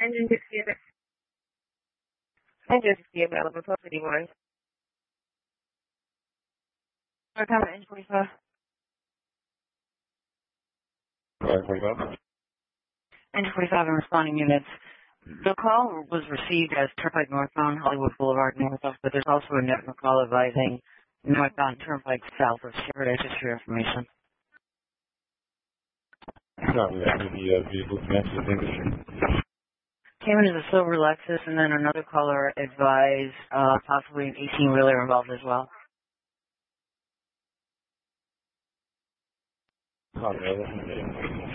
Engine 60 available, 1251. What time engine 45? 45. Engine 45 and responding units. The call was received as Turnpike northbound, Hollywood Boulevard northbound, but there's also a network call advising northbound Turnpike south of Sherwood. Just for your information. Copy that. The vehicle matches the industry. Came in as a silver Lexus, and then another caller advised possibly an 18-wheeler involved as well. Copy that.